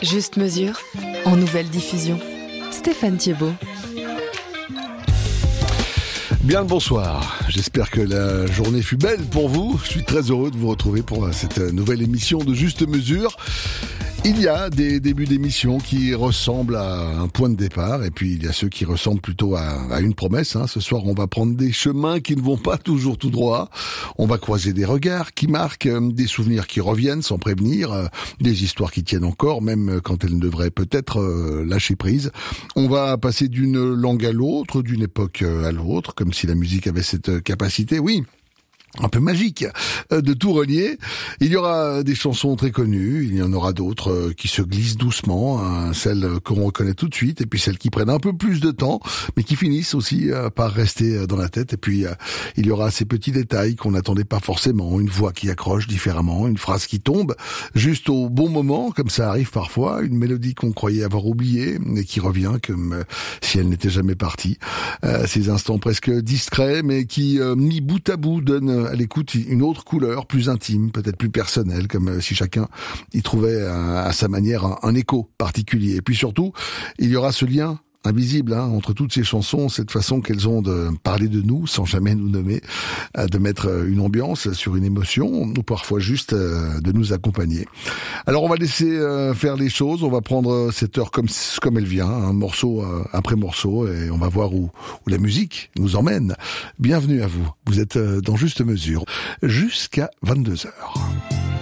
Juste mesure, en nouvelle diffusion. Stéphane Thiebaud. Bien le bonsoir, j'espère que la journée fut belle pour vous. Je suis très heureux de vous retrouver pour cette nouvelle émission de Juste Mesure. Il y a des débuts d'émission qui ressemblent à un point de départ et puis il y a ceux qui ressemblent plutôt à une promesse. Ce soir, on va prendre des chemins qui ne vont pas toujours tout droit. On va croiser des regards qui marquent, des souvenirs qui reviennent sans prévenir, des histoires qui tiennent encore, même quand elles ne devraient peut-être lâcher prise. On va passer d'une langue à l'autre, d'une époque à l'autre, comme si la musique avait cette capacité, oui, un peu magique, de tout relier. Il y aura des chansons très connues, il y en aura d'autres qui se glissent doucement, celles qu'on reconnaît tout de suite, et puis celles qui prennent un peu plus de temps, mais qui finissent aussi par rester dans la tête. Et puis il y aura ces petits détails qu'on n'attendait pas forcément, une voix qui accroche différemment, une phrase qui tombe juste au bon moment, comme ça arrive parfois, une mélodie qu'on croyait avoir oubliée, et qui revient comme si elle n'était jamais partie. Ces instants presque discrets, mais qui, mis bout à bout, donnent à l'écoute une autre couleur, plus intime, peut-être plus personnelle, comme si chacun y trouvait à sa manière un écho particulier. Et puis surtout, il y aura ce lien invisible entre toutes ces chansons, cette façon qu'elles ont de parler de nous sans jamais nous nommer, de mettre une ambiance sur une émotion ou parfois juste de nous accompagner. Alors on va laisser faire les choses, on va prendre cette heure comme elle vient, morceau après morceau, et on va voir où la musique nous emmène. Bienvenue à vous, vous êtes dans Juste Mesure, jusqu'à 22h.